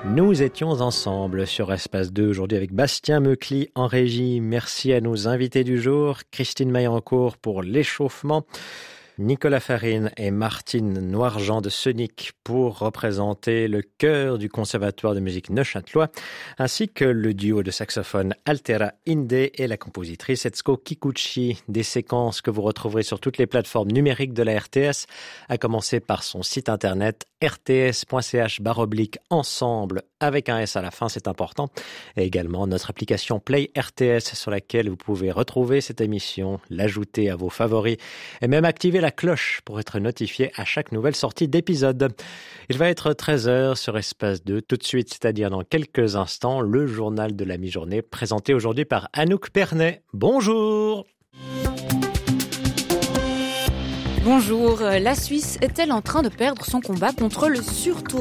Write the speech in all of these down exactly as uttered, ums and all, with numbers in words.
Nous étions ensemble sur Espace deux aujourd'hui avec Bastien Meucli en régie. Merci à nos invités du jour, Christine Maillancourt pour l'échauffement, Nicolas Farine et Martine Noirjean de Sonic pour représenter le chœur du Conservatoire de musique neuchâtelois, ainsi que le duo de saxophone Altera Inde et la compositrice Etsuko Kikuchi. Des séquences que vous retrouverez sur toutes les plateformes numériques de la R T S, à commencer par son site internet r t s point c h barre oblique ensemble avec un S à la fin, c'est important. Et également notre application Play R T S sur laquelle vous pouvez retrouver cette émission, l'ajouter à vos favoris et même activer la cloche pour être notifié à chaque nouvelle sortie d'épisode. Il va être treize heures sur Espace deux, tout de suite, c'est-à-dire dans quelques instants, le journal de la mi-journée présenté aujourd'hui par Anouk Pernet. Bonjour! Bonjour, la Suisse est-elle en train de perdre son combat contre le surtourisme ?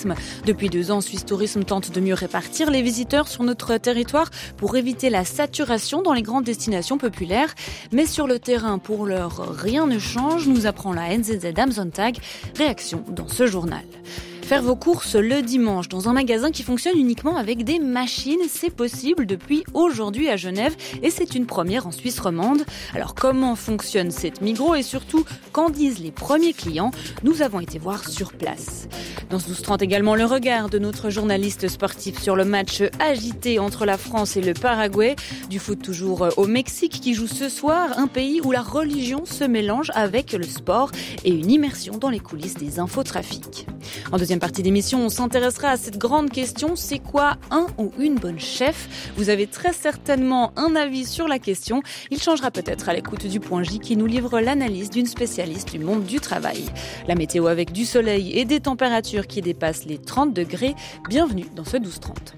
Depuis deux ans, Suisse Tourisme tente de mieux répartir les visiteurs sur notre territoire pour éviter la saturation dans les grandes destinations populaires. Mais sur le terrain, pour l'heure, rien ne change, nous apprend la N Z Z am Sonntag. Réaction dans ce journal. Faire vos courses le dimanche dans un magasin qui fonctionne uniquement avec des machines, c'est possible depuis aujourd'hui à Genève et c'est une première en Suisse romande. Alors comment fonctionne cette Migros et surtout qu'en disent les premiers clients ? Nous avons été voir sur place. Dans ce douze trente également le regard de notre journaliste sportif sur le match agité entre la France et le Paraguay. Du foot toujours au Mexique qui joue ce soir, un pays où la religion se mélange avec le sport et une immersion dans les coulisses des infotrafics. En deuxième partie d'émission, on s'intéressera à cette grande question, c'est quoi un ou une bonne chef ? Vous avez très certainement un avis sur la question. Il changera peut-être à l'écoute du Point J qui nous livre l'analyse d'une spécialiste du monde du travail. La météo avec du soleil et des températures qui dépassent les trente degrés. Bienvenue dans ce douze trente.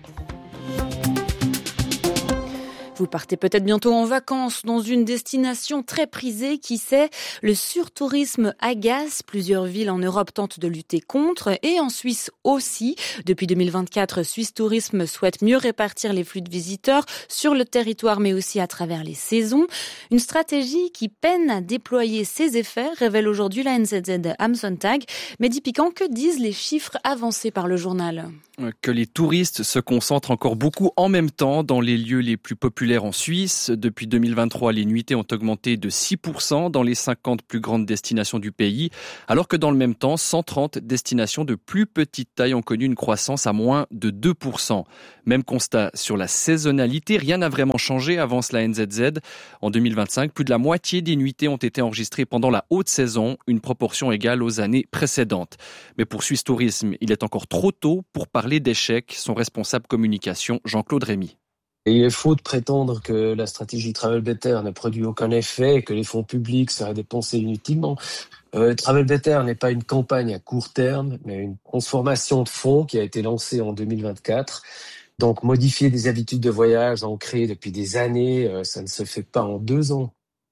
Vous partez peut-être bientôt en vacances dans une destination très prisée, qui sait, le surtourisme agace. Plusieurs villes en Europe tentent de lutter contre et en Suisse aussi. Depuis deux mille vingt-quatre, Suisse Tourisme souhaite mieux répartir les flux de visiteurs sur le territoire mais aussi à travers les saisons. Une stratégie qui peine à déployer ses effets, révèle aujourd'hui la N Z Z am Sonntag. Mehdi Piquant, que disent les chiffres avancés par le journal ? Que les touristes se concentrent encore beaucoup en même temps dans les lieux les plus populaires en Suisse. Depuis deux mille vingt-trois, les nuitées ont augmenté de six pour cent dans les cinquante plus grandes destinations du pays, alors que dans le même temps, cent trente destinations de plus petite taille ont connu une croissance à moins de deux pour cent. Même constat sur la saisonnalité, rien n'a vraiment changé, avance la N Z Z. En deux mille vingt-cinq, plus de la moitié des nuitées ont été enregistrées pendant la haute saison, une proportion égale aux années précédentes. Mais pour Suisse Tourisme, il est encore trop tôt pour parler d'échec, son responsable communication Jean-Claude Rémy. Et il est faux de prétendre que la stratégie Travel Better n'a produit aucun effet et que les fonds publics seraient dépensés inutilement. Euh, Travel Better n'est pas une campagne à court terme, mais une transformation de fonds qui a été lancée en deux mille vingt-quatre. Donc modifier des habitudes de voyage ancrées depuis des années, euh, ça ne se fait pas en deux ans.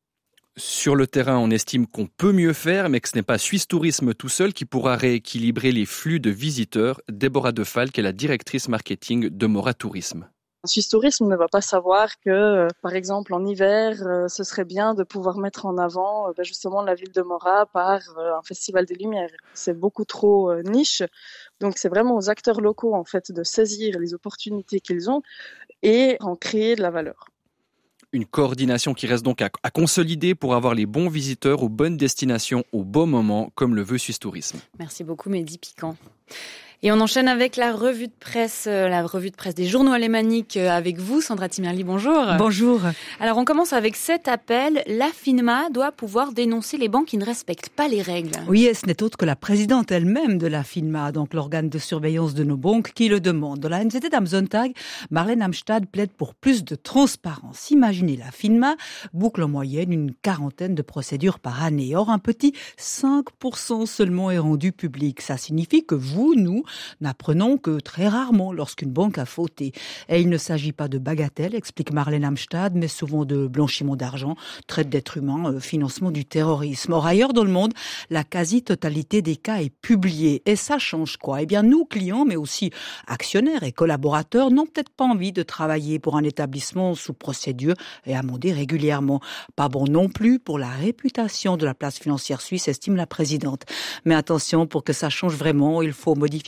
Sur le terrain, on estime qu'on peut mieux faire, mais que ce n'est pas Suisse Tourisme tout seul qui pourra rééquilibrer les flux de visiteurs. Déborah De Falck est la directrice marketing de Mora Tourisme. Suisse Tourisme ne va pas savoir que, euh, par exemple, en hiver, euh, ce serait bien de pouvoir mettre en avant euh, ben justement la ville de Mora par euh, un festival des Lumières. C'est beaucoup trop euh, niche. Donc, c'est vraiment aux acteurs locaux, en fait, de saisir les opportunités qu'ils ont et en créer de la valeur. Une coordination qui reste donc à, à consolider pour avoir les bons visiteurs aux bonnes destinations au bon moment, comme le veut Suisse Tourisme. Merci beaucoup, Mehdi Piquant. Et on enchaîne avec la revue de presse, la revue de presse des journaux alémaniques avec vous, Sandra Timerli, bonjour. Bonjour. Alors on commence avec cet appel. La FINMA doit pouvoir dénoncer les banques qui ne respectent pas les règles. Oui, et ce n'est autre que la présidente elle-même de la FINMA, donc l'organe de surveillance de nos banques, qui le demande. Dans la N Z Z am Sonntag, Marlène Amstad plaide pour plus de transparence. Imaginez la FINMA boucle en moyenne une quarantaine de procédures par année. Or, un petit cinq pour cent seulement est rendu public. Ça signifie que vous, nous, n'apprenons que très rarement lorsqu'une banque a fauté. Et il ne s'agit pas de bagatelle, explique Marlène Amstad, mais souvent de blanchiment d'argent, traite d'êtres humains, euh, financement du terrorisme. Or, ailleurs dans le monde, la quasi-totalité des cas est publiée. Et ça change quoi ? Eh bien, nous, clients, mais aussi actionnaires et collaborateurs, n'ont peut-être pas envie de travailler pour un établissement sous procédure et amendé régulièrement. Pas bon non plus pour la réputation de la place financière suisse, estime la présidente. Mais attention, pour que ça change vraiment, il faut modifier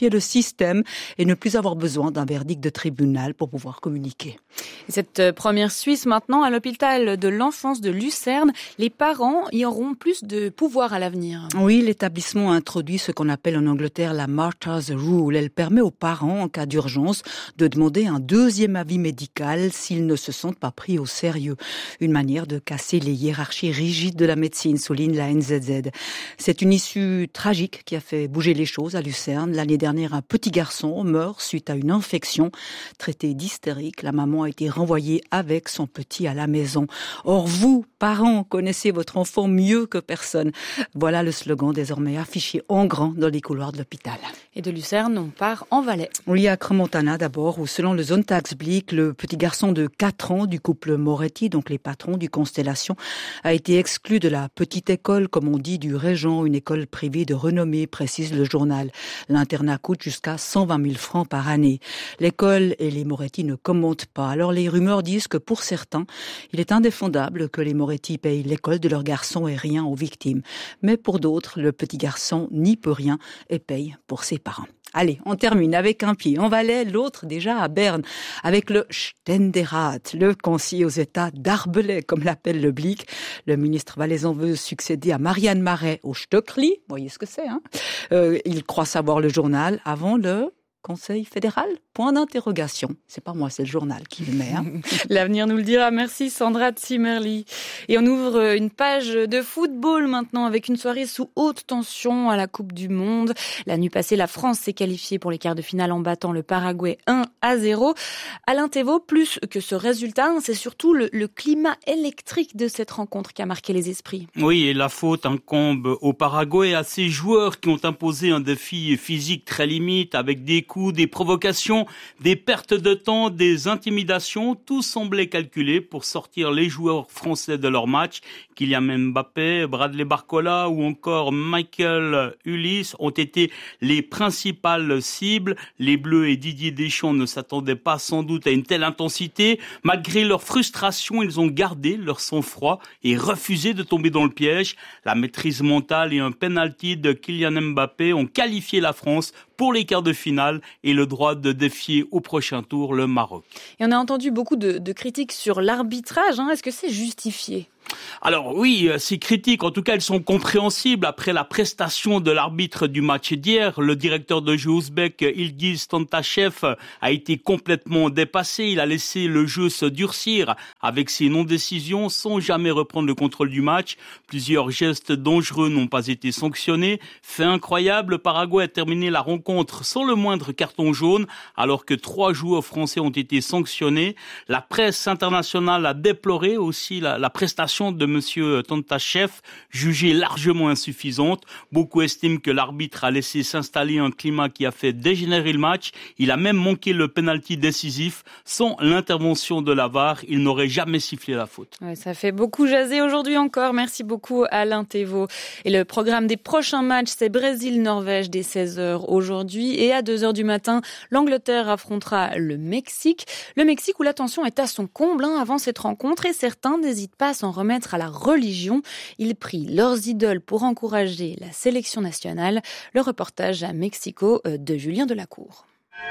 simplifier le système et ne plus avoir besoin d'un verdict de tribunal pour pouvoir communiquer. Cette première Suisse maintenant à l'hôpital de l'enfance de Lucerne, les parents y auront plus de pouvoir à l'avenir. Oui, l'établissement a introduit ce qu'on appelle en Angleterre la Martha's Rule. Elle permet aux parents, en cas d'urgence, de demander un deuxième avis médical s'ils ne se sentent pas pris au sérieux. Une manière de casser les hiérarchies rigides de la médecine, souligne la N Z Z. C'est une issue tragique qui a fait bouger les choses à Lucerne. L'année dernière, un petit garçon meurt suite à une infection. Traité d'hystérique, la maman a été renvoyée avec son petit à la maison. Or, vous, parents, connaissez votre enfant mieux que personne. Voilà le slogan désormais affiché en grand dans les couloirs de l'hôpital. Et de Lucerne, on part en Valais. Oui, à Crans-Montana d'abord, où selon le Sonntagsblick, le petit garçon de quatre ans du couple Moretti, donc les patrons du Constellation, a été exclu de la petite école, comme on dit, du Régent, une école privée de renommée, précise le journal. L'internat coûte jusqu'à cent vingt mille francs par année. L'école et les Moretti ne commentent pas. Alors les rumeurs disent que pour certains, il est indéfendable que les Moretti payent l'école de leur garçon et rien aux victimes. Mais pour d'autres, le petit garçon n'y peut rien et paye pour ses parents. Allez, on termine avec un pied en Valais, l'autre déjà à Berne, avec le Ständerat, le conseiller aux États d'Arbelay, comme l'appelle le Blick. Le ministre valaisan veut succéder à Marianne Marais au Stöckli. Vous voyez ce que c'est, hein euh, Il croit savoir le journal avant le Conseil fédéral ? Point d'interrogation. C'est pas moi, c'est le journal qui le met. Hein. L'avenir nous le dira. Merci Sandra Zimmerli. Et on ouvre une page de football maintenant avec une soirée sous haute tension à la Coupe du Monde. La nuit passée, la France s'est qualifiée pour les quarts de finale en battant le Paraguay un à zéro. Alain Thévault, plus que ce résultat, c'est surtout le, le climat électrique de cette rencontre qui a marqué les esprits. Oui, et la faute incombe au Paraguay, à ces joueurs qui ont imposé un défi physique très limite avec des coups, des provocations, des pertes de temps, des intimidations. Tout semblait calculé pour sortir les joueurs français de leur match. Kylian Mbappé, Bradley Barcola ou encore Michael Ulysse ont été les principales cibles. Les Bleus et Didier Deschamps ne s'attendaient pas sans doute à une telle intensité. Malgré leur frustration, ils ont gardé leur sang-froid et refusé de tomber dans le piège. La maîtrise mentale et un penalty de Kylian Mbappé ont qualifié la France pour les quarts de finale et le droit de défier au prochain tour le Maroc. Et on a entendu beaucoup de, de critiques sur l'arbitrage. Hein. Est-ce que c'est justifié ? Alors oui, ces critiques, en tout cas, elles sont compréhensibles après la prestation de l'arbitre du match d'hier. Le directeur de jeu ouzbek, Ilgiz Tantachev, a été complètement dépassé. Il a laissé le jeu se durcir avec ses non-décisions sans jamais reprendre le contrôle du match. Plusieurs gestes dangereux n'ont pas été sanctionnés. Fait incroyable, le Paraguay a terminé la rencontre sans le moindre carton jaune, alors que trois joueurs français ont été sanctionnés. La presse internationale a déploré aussi la, la prestation de monsieur Tantachev, jugée largement insuffisante. Beaucoup estiment que l'arbitre a laissé s'installer un climat qui a fait dégénérer le match. Il a même manqué le penalty décisif. Sans l'intervention de la V A R, il n'aurait jamais sifflé la faute. Ouais, ça fait beaucoup jaser aujourd'hui encore. Merci beaucoup Alain Thévault. Et le programme des prochains matchs, c'est Brésil-Norvège dès seize heures aujourd'hui. Et à deux heures du matin, l'Angleterre affrontera le Mexique. Le Mexique où la tension est à son comble hein, avant cette rencontre et certains n'hésitent pas à s'en remettre à la religion. Ils prient leurs idoles pour encourager la sélection nationale. Le reportage à Mexico de Julien Delacour.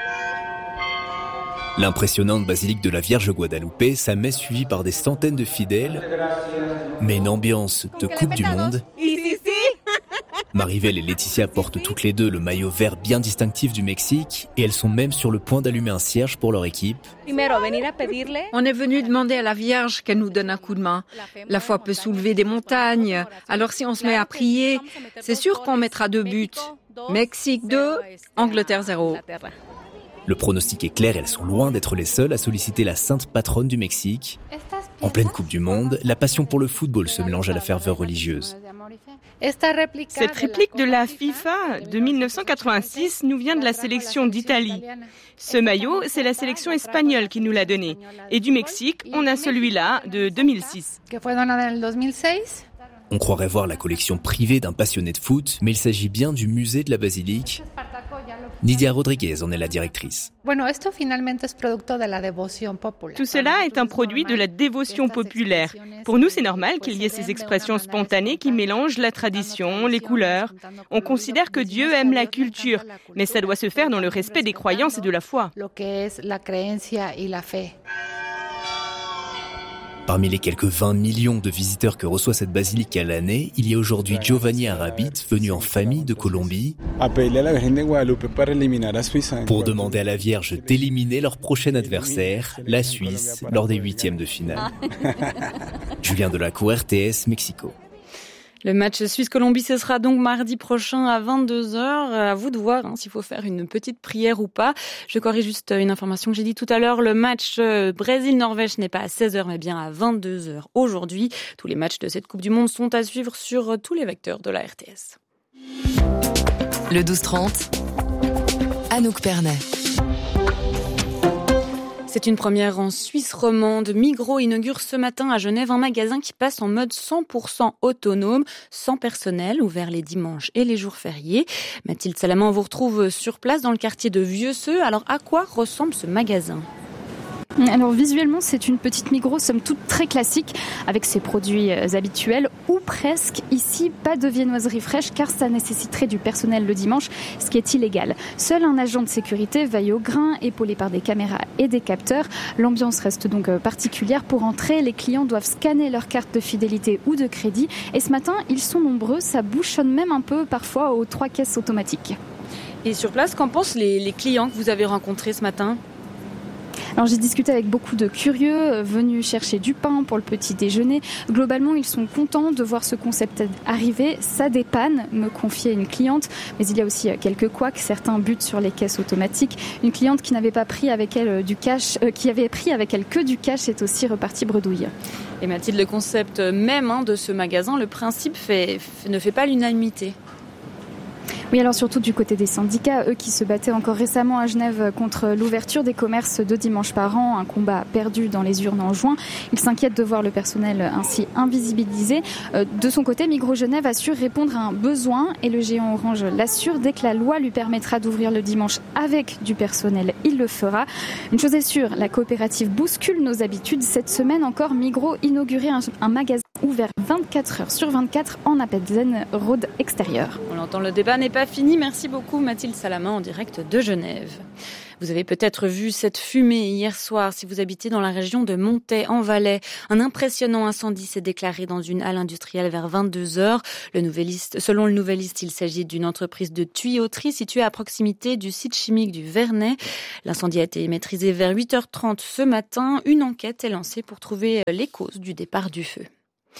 L'impressionnante basilique de la Vierge Guadalupe, sa messe suivie par des centaines de fidèles, mais une ambiance de Coupe du Monde. Marivelle et Laetitia portent toutes les deux le maillot vert bien distinctif du Mexique et elles sont même sur le point d'allumer un cierge pour leur équipe. On est venu demander à la Vierge qu'elle nous donne un coup de main. La foi peut soulever des montagnes, alors si on se met à prier, c'est sûr qu'on mettra deux buts. Mexique deux, Angleterre zéro. Le pronostic est clair, elles sont loin d'être les seules à solliciter la sainte patronne du Mexique. En pleine Coupe du Monde, la passion pour le football se mélange à la ferveur religieuse. Cette réplique de la FIFA de mille neuf cent quatre-vingt-six nous vient de la sélection d'Italie. Ce maillot, c'est la sélection espagnole qui nous l'a donné. Et du Mexique, on a celui-là de deux mille six. On croirait voir la collection privée d'un passionné de foot, mais il s'agit bien du musée de la basilique. Nidia Rodriguez en est la directrice. Tout cela est un produit de la dévotion populaire. Pour nous, c'est normal qu'il y ait ces expressions spontanées qui mélangent la tradition, les couleurs. On considère que Dieu aime la culture, mais ça doit se faire dans le respect des croyances et de la foi. Parmi les quelques vingt millions de visiteurs que reçoit cette basilique à l'année, il y a aujourd'hui Giovanni Arabit, venu en famille de Colombie, pour demander à la Vierge d'éliminer leur prochain adversaire, la Suisse, lors des huitièmes de finale. Julien Delacour, R T S, Mexico. Le match Suisse-Colombie, ce sera donc mardi prochain à vingt-deux heures. À vous de voir hein, s'il faut faire une petite prière ou pas. Je corrige juste une information que j'ai dit tout à l'heure. Le match Brésil-Norvège n'est pas à seize heures, mais bien à vingt-deux heures aujourd'hui. Tous les matchs de cette Coupe du Monde sont à suivre sur tous les vecteurs de la R T S. Le douze trente, Anouk Pernet. C'est une première en Suisse romande. Migros inaugure ce matin à Genève un magasin qui passe en mode cent pour cent autonome, sans personnel, ouvert les dimanches et les jours fériés. Mathilde Salaman vous retrouve sur place dans le quartier de Vieux-Seux. Alors à quoi ressemble ce magasin ? Alors visuellement, c'est une petite Migros, somme toute très classique, avec ses produits habituels, ou presque. Ici, pas de viennoiserie fraîche, car ça nécessiterait du personnel le dimanche, ce qui est illégal. Seul un agent de sécurité veille au grain, épaulé par des caméras et des capteurs. L'ambiance reste donc particulière. Pour entrer, les clients doivent scanner leur carte de fidélité ou de crédit. Et ce matin, ils sont nombreux, ça bouchonne même un peu parfois aux trois caisses automatiques. Et sur place, qu'en pensent les, les clients que vous avez rencontrés ce matin ? Alors j'ai discuté avec beaucoup de curieux venus chercher du pain pour le petit déjeuner. Globalement, ils sont contents de voir ce concept arriver. Ça dépanne, me confiait une cliente. Mais il y a aussi quelques couacs. Certains butent sur les caisses automatiques. Une cliente qui n'avait pas pris avec elle du cash, euh, qui avait pris avec elle que du cash, est aussi repartie bredouille. Et Mathilde, le concept même hein, de ce magasin, le principe fait, ne fait pas l'unanimité. Oui, alors surtout du côté des syndicats, eux qui se battaient encore récemment à Genève contre l'ouverture des commerces deux dimanches par an, un combat perdu dans les urnes en juin. Ils s'inquiètent de voir le personnel ainsi invisibilisé. De son côté, Migros Genève assure répondre à un besoin et le géant Orange l'assure. Dès que la loi lui permettra d'ouvrir le dimanche avec du personnel, il le fera. Une chose est sûre, la coopérative bouscule nos habitudes. Cette semaine encore, Migros inaugurait un, un magasin ouvert vingt-quatre heures sur vingt-quatre en Appenzen Road extérieur. On l'entend, le débat n'est pas fini. Merci beaucoup Mathilde Salaman en direct de Genève. Vous avez peut-être vu cette fumée hier soir si vous habitez dans la région de Montaix en Valais. Un impressionnant incendie s'est déclaré dans une halle industrielle vers vingt-deux heures. Le Nouvelliste, selon le Nouvelliste, il s'agit d'une entreprise de tuyauterie située à proximité du site chimique du Vernet. L'incendie a été maîtrisé vers huit heures trente ce matin. Une enquête est lancée pour trouver les causes du départ du feu.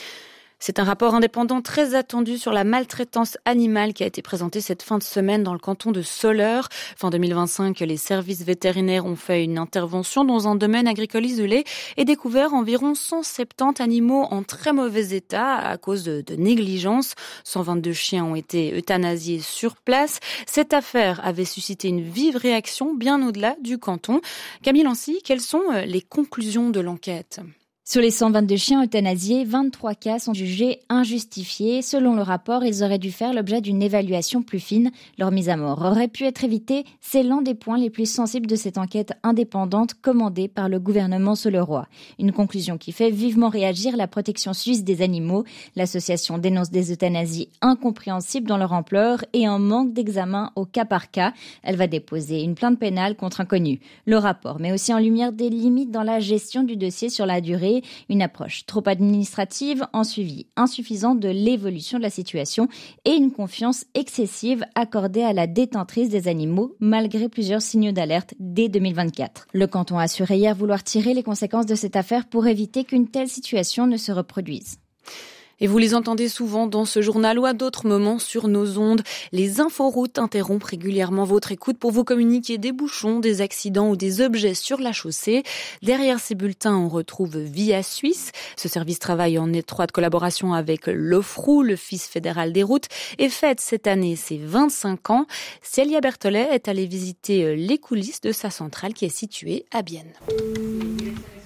C'est un rapport indépendant très attendu sur la maltraitance animale qui a été présenté cette fin de semaine dans le canton de Soleure. Fin deux mille vingt-cinq, les services vétérinaires ont fait une intervention dans un domaine agricole isolé et découvert environ cent soixante-dix animaux en très mauvais état à cause de, de négligence. cent vingt-deux chiens ont été euthanasiés sur place. Cette affaire avait suscité une vive réaction bien au-delà du canton. Camille Lancy, quelles sont les conclusions de l'enquête ? Sur les cent vingt-deux chiens euthanasiés, vingt-trois cas sont jugés injustifiés. Selon le rapport, ils auraient dû faire l'objet d'une évaluation plus fine. Leur mise à mort aurait pu être évitée. C'est l'un des points les plus sensibles de cette enquête indépendante commandée par le gouvernement soleurois. Une conclusion qui fait vivement réagir la protection suisse des animaux. L'association dénonce des euthanasies incompréhensibles dans leur ampleur et un manque d'examen au cas par cas. Elle va déposer une plainte pénale contre inconnu. Le rapport met aussi en lumière des limites dans la gestion du dossier sur la durée. Une approche trop administrative, un suivi insuffisant de l'évolution de la situation et une confiance excessive accordée à la détentrice des animaux malgré plusieurs signaux d'alerte dès deux mille vingt-quatre. Le canton a assuré hier vouloir tirer les conséquences de cette affaire pour éviter qu'une telle situation ne se reproduise. Et vous les entendez souvent dans ce journal ou à d'autres moments sur nos ondes. Les inforoutes interrompent régulièrement votre écoute pour vous communiquer des bouchons, des accidents ou des objets sur la chaussée. Derrière ces bulletins, on retrouve Via Suisse. Ce service travaille en étroite collaboration avec l'O F R U, l'Office fédéral des routes, et fête cette année ses vingt-cinq ans. Célia Berthollet est allée visiter les coulisses de sa centrale qui est située à Bienne.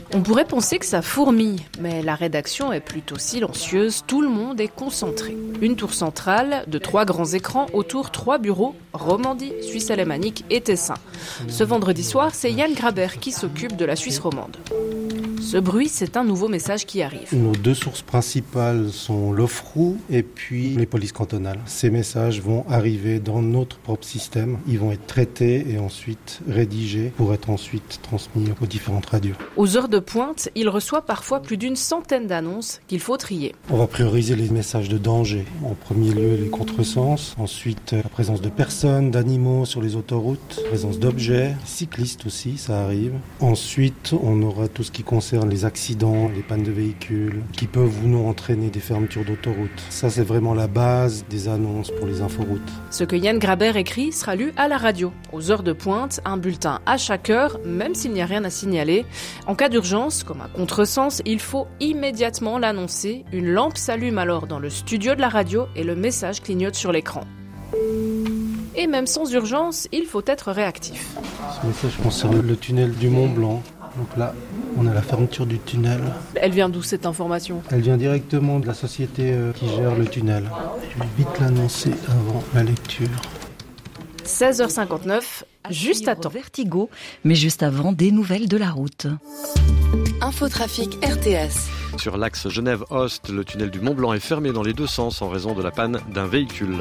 On pourrait penser que ça fourmille, mais la rédaction est plutôt silencieuse, tout le monde est concentré. Une tour centrale, de trois grands écrans, autour trois bureaux, Romandie, Suisse alémanique et Tessin. Ce vendredi soir, c'est Yann Grabert qui s'occupe de la Suisse romande. Ce bruit, c'est un nouveau message qui arrive. Nos deux sources principales sont l'Ofroue et puis les polices cantonales. Ces messages vont arriver dans notre propre système. Ils vont être traités et ensuite rédigés pour être ensuite transmis aux différentes radios. Aux heures de pointe, il reçoit parfois plus d'une centaine d'annonces qu'il faut trier. On va prioriser les messages de danger. En premier lieu, les contresens. Ensuite, la présence de personnes, d'animaux sur les autoroutes. La présence d'objets. Cyclistes aussi, ça arrive. Ensuite, on aura tout ce qui concerne les accidents, les pannes de véhicules, qui peuvent ou non entraîner des fermetures d'autoroutes. Ça, c'est vraiment la base des annonces pour les inforoutes. Ce que Yann Grabert écrit sera lu à la radio. Aux heures de pointe, un bulletin à chaque heure, même s'il n'y a rien à signaler. En cas d'urgence, comme un contresens, il faut immédiatement l'annoncer. Une lampe s'allume alors dans le studio de la radio et le message clignote sur l'écran. Et même sans urgence, il faut être réactif. Ce message concerne le tunnel du Mont Blanc. Donc là, on a la fermeture du tunnel. Elle vient d'où cette information ? Elle vient directement de la société qui gère le tunnel. Je vais vite l'annoncer avant la lecture. seize heures cinquante-neuf, juste à temps. Vertigo, mais juste avant, des nouvelles de la route. Infotrafic R T S. Sur l'axe Genève-Ost, le tunnel du Mont-Blanc est fermé dans les deux sens en raison de la panne d'un véhicule.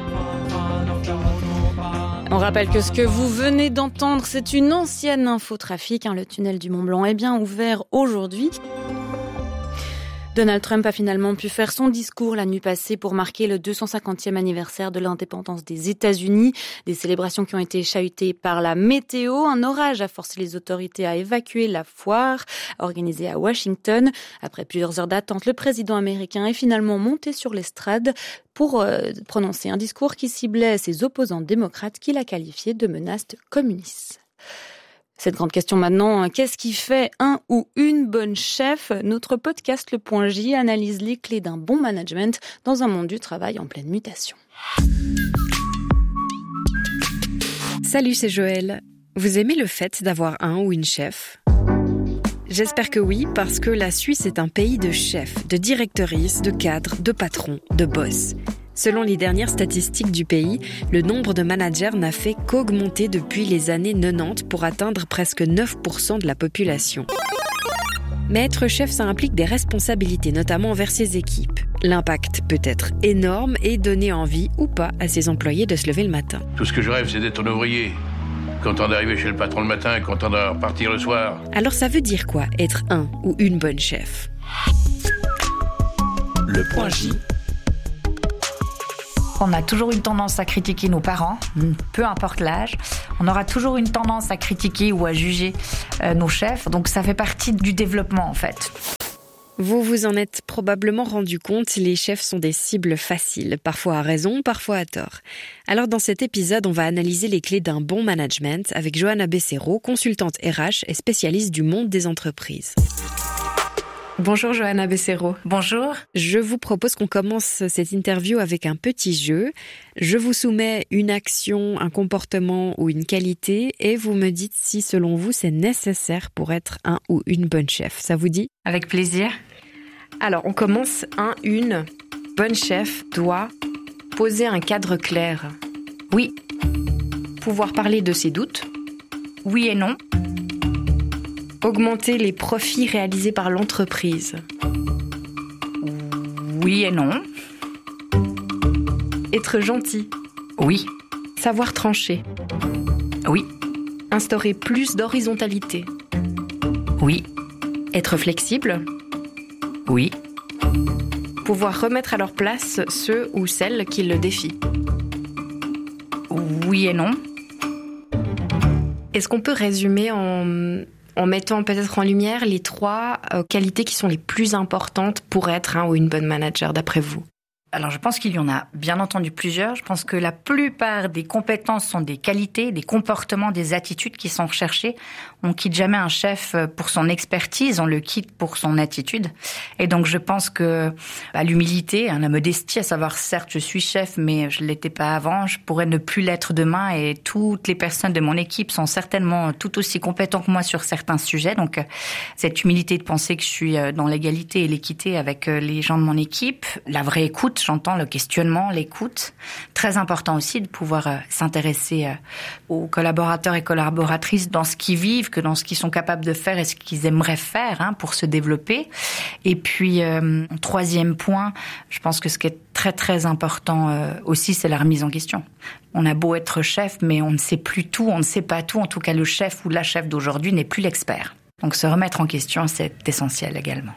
On rappelle que ce que vous venez d'entendre, c'est une ancienne infotrafic. Hein, le tunnel du Mont-Blanc est bien ouvert aujourd'hui. Donald Trump a finalement pu faire son discours la nuit passée pour marquer le deux cent cinquantième anniversaire de l'indépendance des États-Unis. Des célébrations qui ont été chahutées par la météo. Un orage a forcé les autorités à évacuer la foire organisée à Washington. Après plusieurs heures d'attente, le président américain est finalement monté sur l'estrade pour euh, prononcer un discours qui ciblait ses opposants démocrates qu'il a qualifiés de menaces communistes. Cette grande question maintenant, qu'est-ce qui fait un ou une bonne chef ? Notre podcast Le Point J analyse les clés d'un bon management dans un monde du travail en pleine mutation. Salut, c'est Joël. Vous aimez le fait d'avoir un ou une chef ? J'espère que oui, parce que la Suisse est un pays de chefs, de directrices, de cadres, de patrons, de boss. Selon les dernières statistiques du pays, le nombre de managers n'a fait qu'augmenter depuis les années quatre-vingt-dix pour atteindre presque neuf pour cent de la population. Mais être chef, ça implique des responsabilités, notamment envers ses équipes. L'impact peut être énorme et donner envie ou pas à ses employés de se lever le matin. Tout ce que je rêve, c'est d'être un ouvrier. Content d'arriver chez le patron le matin, content de repartir le soir. Alors ça veut dire quoi, être un ou une bonne chef ? Le Point J. On a toujours une tendance à critiquer nos parents, peu importe l'âge. On aura toujours une tendance à critiquer ou à juger euh, nos chefs. Donc ça fait partie du développement en fait. Vous vous en êtes probablement rendu compte, les chefs sont des cibles faciles, parfois à raison, parfois à tort. Alors dans cet épisode, on va analyser les clés d'un bon management avec Johanna Becerro, consultante R H et spécialiste du monde des entreprises. Bonjour Johanna Becerro. Bonjour. Je vous propose qu'on commence cette interview avec un petit jeu. Je vous soumets une action, un comportement ou une qualité et vous me dites si selon vous c'est nécessaire pour être un ou une bonne chef. Ça vous dit ? Avec plaisir. Alors on commence. Un, une bonne chef doit poser un cadre clair. Oui. Pouvoir parler de ses doutes. Oui et non. Augmenter les profits réalisés par l'entreprise. Oui et non. Être gentil. Oui. Savoir trancher. Oui. Instaurer plus d'horizontalité. Oui. Être flexible. Oui. Pouvoir remettre à leur place ceux ou celles qui le défient. Oui et non. Est-ce qu'on peut résumer en... en mettant peut-être en lumière les trois euh, qualités qui sont les plus importantes pour être un ou une bonne manager, d'après vous ? Alors je pense qu'il y en a bien entendu plusieurs. Je pense que la plupart des compétences sont des qualités, des comportements, des attitudes qui sont recherchées. On quitte jamais un chef pour son expertise, on le quitte pour son attitude. Et donc je pense que bah, l'humilité, hein, la modestie, à savoir certes je suis chef mais je l'étais pas avant, je pourrais ne plus l'être demain et toutes les personnes de mon équipe sont certainement tout aussi compétentes que moi sur certains sujets. Donc cette humilité de penser que je suis dans l'égalité et l'équité avec les gens de mon équipe, la vraie écoute, j'entends le questionnement, l'écoute. Très important aussi de pouvoir euh, s'intéresser euh, aux collaborateurs et collaboratrices dans ce qu'ils vivent, que dans ce qu'ils sont capables de faire et ce qu'ils aimeraient faire hein, pour se développer. Et puis, euh, troisième point, je pense que ce qui est très très important euh, aussi, c'est la remise en question. On a beau être chef, mais on ne sait plus tout, on ne sait pas tout. En tout cas, le chef ou la chef d'aujourd'hui n'est plus l'expert. Donc se remettre en question, c'est essentiel également.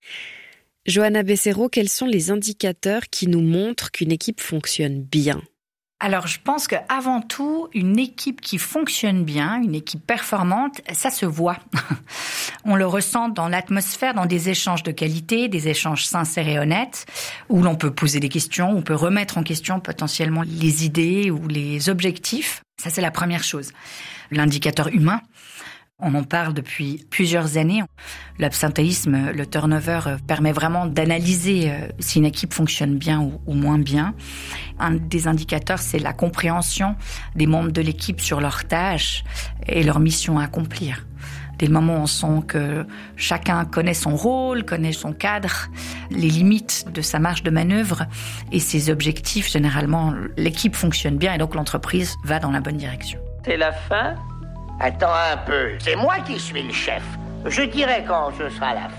Johanna Becerro, quels sont les indicateurs qui nous montrent qu'une équipe fonctionne bien ? Alors, je pense qu'avant tout, une équipe qui fonctionne bien, une équipe performante, ça se voit. On le ressent dans l'atmosphère, dans des échanges de qualité, des échanges sincères et honnêtes, où l'on peut poser des questions, on peut remettre en question potentiellement les idées ou les objectifs. Ça, c'est la première chose. L'indicateur humain. On en parle depuis plusieurs années. L'absentéisme, le turnover permet vraiment d'analyser si une équipe fonctionne bien ou, ou moins bien. Un des indicateurs, c'est la compréhension des membres de l'équipe sur leurs tâches et leurs missions à accomplir. Dès le moment où on sent que chacun connaît son rôle, connaît son cadre, les limites de sa marge de manœuvre et ses objectifs, généralement, l'équipe fonctionne bien et donc l'entreprise va dans la bonne direction. C'est la fin ? Attends un peu, c'est moi qui suis le chef. Je dirai quand ce sera la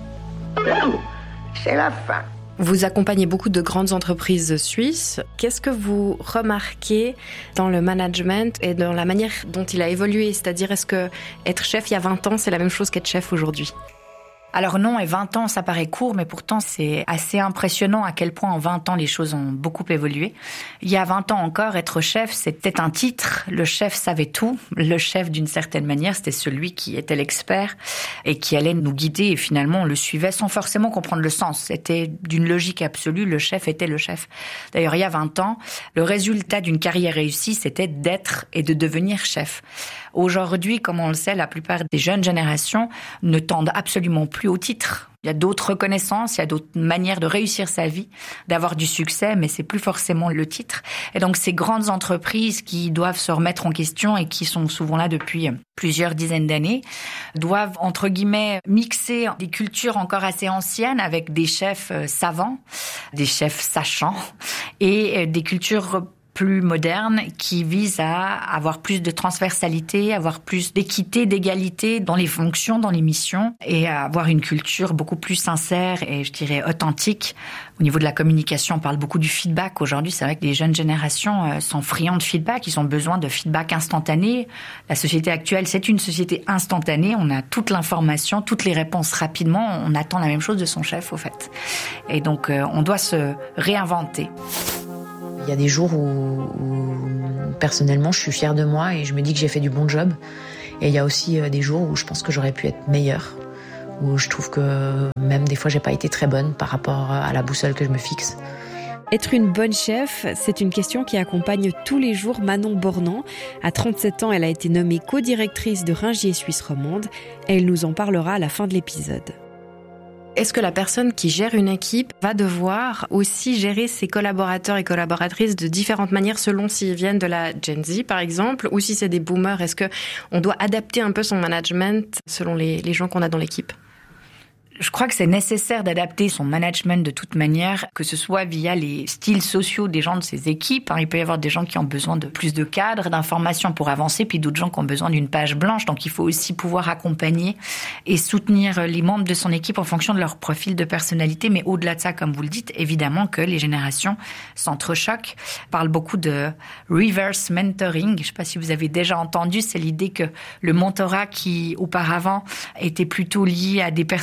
fin. C'est la fin. Vous accompagnez beaucoup de grandes entreprises suisses. Qu'est-ce que vous remarquez dans le management et dans la manière dont il a évolué ? C'est-à-dire, est-ce que être chef il y a vingt ans, c'est la même chose qu'être chef aujourd'hui ? Alors non, et vingt ans, ça paraît court, mais pourtant c'est assez impressionnant à quel point en vingt ans les choses ont beaucoup évolué. Il y a vingt ans encore, être chef, c'était un titre. Le chef savait tout. Le chef, d'une certaine manière, c'était celui qui était l'expert et qui allait nous guider. Et finalement, on le suivait sans forcément comprendre le sens. C'était d'une logique absolue. Le chef était le chef. D'ailleurs, il y a vingt ans, le résultat d'une carrière réussie, c'était d'être et de devenir chef. Aujourd'hui, comme on le sait, la plupart des jeunes générations ne tendent absolument plus au titre. Il y a d'autres reconnaissances, il y a d'autres manières de réussir sa vie, d'avoir du succès, mais c'est plus forcément le titre. Et donc, ces grandes entreprises qui doivent se remettre en question et qui sont souvent là depuis plusieurs dizaines d'années, doivent, entre guillemets, mixer des cultures encore assez anciennes avec des chefs savants, des chefs sachants et des cultures plus moderne qui vise à avoir plus de transversalité, avoir plus d'équité, d'égalité dans les fonctions, dans les missions et à avoir une culture beaucoup plus sincère et je dirais authentique. Au niveau de la communication, on parle beaucoup du feedback. Aujourd'hui, c'est vrai que les jeunes générations sont friands de feedback, ils ont besoin de feedback instantané. La société actuelle, c'est une société instantanée, on a toute l'information, toutes les réponses rapidement, on attend la même chose de son chef au fait. Et donc on doit se réinventer. Il y a des jours où, où, personnellement, je suis fière de moi et je me dis que j'ai fait du bon job. Et il y a aussi des jours où je pense que j'aurais pu être meilleure, où je trouve que même des fois, j'ai pas été très bonne par rapport à la boussole que je me fixe. Être une bonne chef, c'est une question qui accompagne tous les jours Manon Bornand. À trente-sept ans, elle a été nommée co-directrice de Ringier Suisse Romande et elle nous en parlera à la fin de l'épisode. Est-ce que la personne qui gère une équipe va devoir aussi gérer ses collaborateurs et collaboratrices de différentes manières selon s'ils viennent de la Gen Z, par exemple, ou si c'est des boomers? Est-ce qu'on doit adapter un peu son management selon les, les gens qu'on a dans l'équipe? Je crois que c'est nécessaire d'adapter son management de toute manière, que ce soit via les styles sociaux des gens de ses équipes. Il peut y avoir des gens qui ont besoin de plus de cadres, d'informations pour avancer, puis d'autres gens qui ont besoin d'une page blanche. Donc il faut aussi pouvoir accompagner et soutenir les membres de son équipe en fonction de leur profil de personnalité. Mais au-delà de ça, comme vous le dites, évidemment que les générations s'entrechoquent. On parle beaucoup de reverse mentoring. Je ne sais pas si vous avez déjà entendu, c'est l'idée que le mentorat qui auparavant était plutôt lié à des personnes d'expérience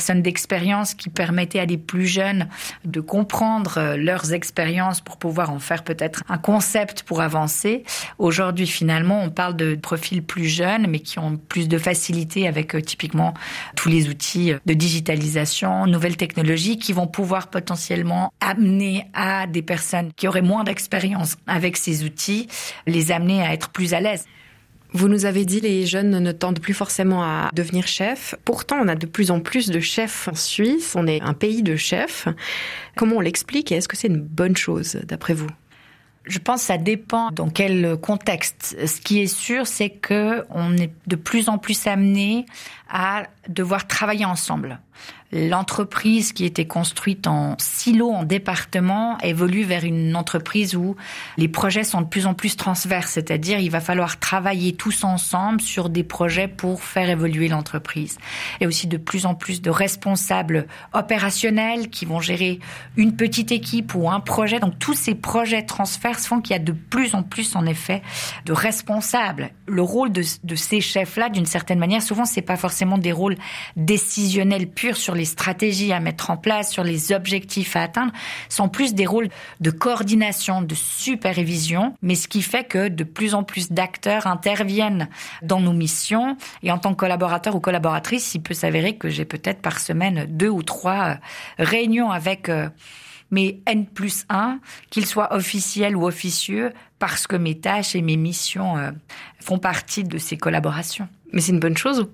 expériences qui permettaient à des plus jeunes de comprendre leurs expériences pour pouvoir en faire peut-être un concept pour avancer. Aujourd'hui, finalement, on parle de profils plus jeunes, mais qui ont plus de facilité avec euh, typiquement tous les outils de digitalisation, nouvelles technologies qui vont pouvoir potentiellement amener à des personnes qui auraient moins d'expérience avec ces outils, les amener à être plus à l'aise. Vous nous avez dit les jeunes ne tendent plus forcément à devenir chefs. Pourtant, on a de plus en plus de chefs en Suisse. On est un pays de chefs. Comment on l'explique et est-ce que c'est une bonne chose, d'après vous ? Je pense que ça dépend dans quel contexte. Ce qui est sûr, c'est que on est de plus en plus amené à devoir travailler ensemble. L'entreprise qui était construite en silo, en département, évolue vers une entreprise où les projets sont de plus en plus transverses, c'est-à-dire il va falloir travailler tous ensemble sur des projets pour faire évoluer l'entreprise. Et aussi de plus en plus de responsables opérationnels qui vont gérer une petite équipe ou un projet. Donc tous ces projets transverses font qu'il y a de plus en plus, en effet, de responsables. Le rôle de, de ces chefs-là, d'une certaine manière, souvent c'est pas forcément des rôles décisionnels purs sur les stratégies à mettre en place, sur les objectifs à atteindre, sont plus des rôles de coordination, de supervision, mais ce qui fait que de plus en plus d'acteurs interviennent dans nos missions. Et en tant que collaborateur ou collaboratrice, il peut s'avérer que j'ai peut-être par semaine deux ou trois réunions avec mes N plus un, qu'ils soient officiels ou officieux, parce que mes tâches et mes missions font partie de ces collaborations. Mais c'est une bonne chose ou pas ?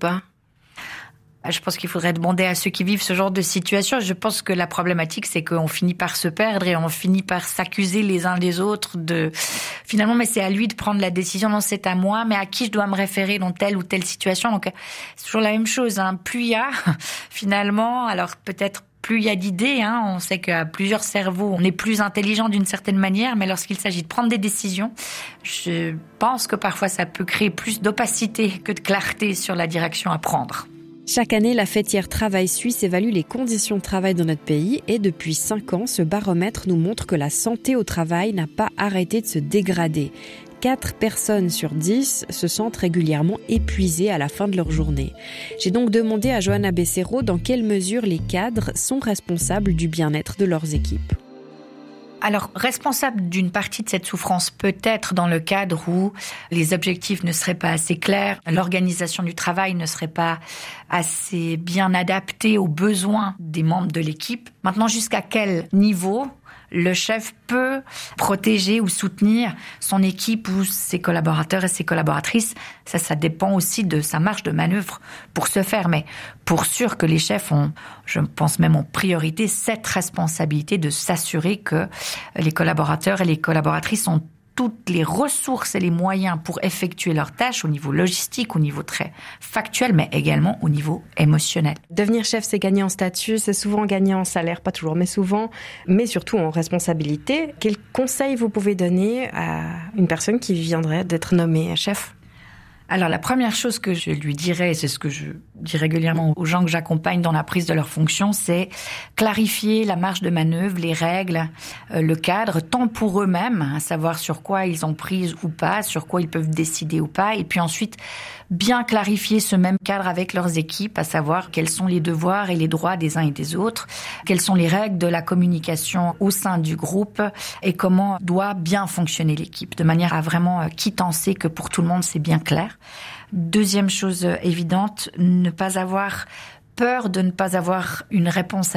Je pense qu'il faudrait demander à ceux qui vivent ce genre de situation. Je pense que la problématique, c'est qu'on finit par se perdre et on finit par s'accuser les uns les autres de... Finalement, mais c'est à lui de prendre la décision. Non, c'est à moi, mais à qui je dois me référer dans telle ou telle situation. Donc, c'est toujours la même chose, hein. Plus il y a, finalement, alors peut-être plus il y a d'idées, hein. On sait qu'à plusieurs cerveaux, on est plus intelligent d'une certaine manière, mais lorsqu'il s'agit de prendre des décisions, je pense que parfois ça peut créer plus d'opacité que de clarté sur la direction à prendre. Chaque année, la fêtière Travail Suisse évalue les conditions de travail dans notre pays et depuis cinq ans, ce baromètre nous montre que la santé au travail n'a pas arrêté de se dégrader. Quatre personnes sur dix se sentent régulièrement épuisées à la fin de leur journée. J'ai donc demandé à Johanna Becerro dans quelle mesure les cadres sont responsables du bien-être de leurs équipes. Alors, responsable d'une partie de cette souffrance peut-être dans le cadre où les objectifs ne seraient pas assez clairs, l'organisation du travail ne serait pas assez bien adaptée aux besoins des membres de l'équipe. Maintenant, jusqu'à quel niveau le chef peut protéger ou soutenir son équipe ou ses collaborateurs et ses collaboratrices. Ça, ça dépend aussi de sa marge de manœuvre pour se faire. Mais pour sûr que les chefs ont, je pense même en priorité, cette responsabilité de s'assurer que les collaborateurs et les collaboratrices ont toutes les ressources et les moyens pour effectuer leurs tâches au niveau logistique, au niveau très factuel, mais également au niveau émotionnel. Devenir chef, c'est gagner en statut, c'est souvent gagner en salaire, pas toujours, mais souvent, mais surtout en responsabilité. Quels conseils vous pouvez donner à une personne qui viendrait d'être nommée chef ? Alors, la première chose que je lui dirais, et c'est ce que je dis régulièrement aux gens que j'accompagne dans la prise de leurs fonctions, c'est clarifier la marge de manœuvre, les règles, euh, le cadre, tant pour eux-mêmes, à savoir sur quoi ils ont prise ou pas, sur quoi ils peuvent décider ou pas, et puis ensuite, bien clarifier ce même cadre avec leurs équipes, à savoir quels sont les devoirs et les droits des uns et des autres, quelles sont les règles de la communication au sein du groupe, et comment doit bien fonctionner l'équipe, de manière à vraiment quittancer que pour tout le monde, c'est bien clair. Deuxième chose évidente, ne pas avoir peur de ne pas avoir une réponse